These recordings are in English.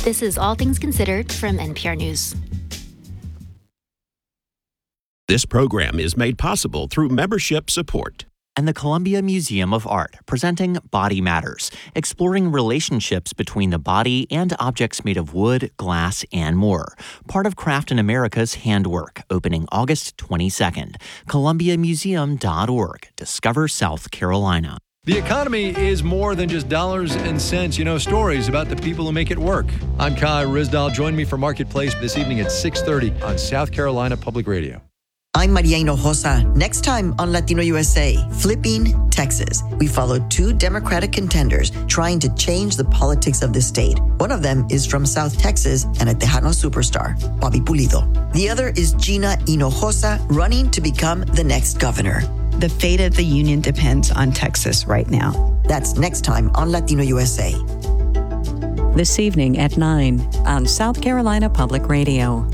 This is All Things Considered from NPR News. This program is made possible through membership support. And the Columbia Museum of Art, presenting Body Matters, exploring relationships between the body and objects made of wood, glass, and more. Part of Craft in America's Handwork, opening August 22nd. ColumbiaMuseum.org. Discover South Carolina. The economy is more than just dollars and cents. You know, stories about the people who make it work. I'm Kai Rizdal. Join me for Marketplace this evening at 6:30 on South Carolina Public Radio. I'm Maria Hinojosa. Next time on Latino USA, Flipping Texas. We follow two Democratic contenders trying to change the politics of the state. One of them is from South Texas and a Tejano superstar, Bobby Pulido. The other is Gina Hinojosa, running to become the next governor. The fate of the union depends on Texas right now. That's next time on Latino USA. This evening at 9 on South Carolina Public Radio.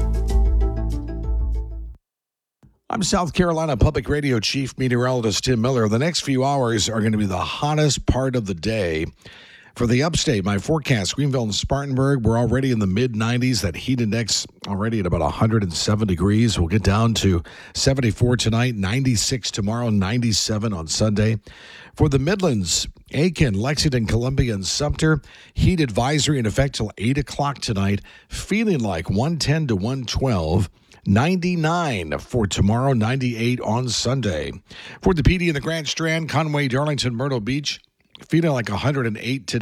I'm South Carolina Public Radio Chief Meteorologist Tim Miller. The next few hours are going to be the hottest part of the day. For the upstate, my forecast, Greenville and Spartanburg, we're already in the mid-90s. That heat index already at about 107 degrees. We'll get down to 74 tonight, 96 tomorrow, 97 on Sunday. For the Midlands, Aiken, Lexington, Columbia, and Sumter, heat advisory in effect till 8 o'clock tonight, feeling like 110 to 112. 99 for tomorrow, 98 on Sunday. For the PD in the Grand Strand, Conway, Darlington, Myrtle Beach, feeling like 108 today.